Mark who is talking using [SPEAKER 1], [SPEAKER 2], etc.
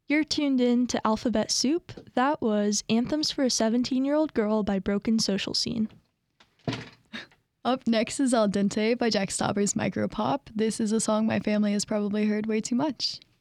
[SPEAKER 1] You're tuned in to Alphabet Soup. That was Anthems for a 17-Year-Old Girl by Broken Social Scene.
[SPEAKER 2] Up next is Al Dente by Jack Stauber's Micropop. This is a song my family has probably heard way too much.